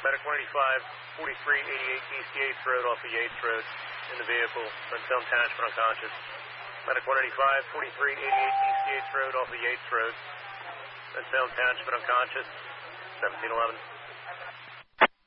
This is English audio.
Medic 185, 4388 East Yates Road off of Yates Road in the vehicle. Unfilmed attachment unconscious. Medic 185, 4388 East Yates Road off of Yates Road. Unfilmed attachment unconscious. 1711.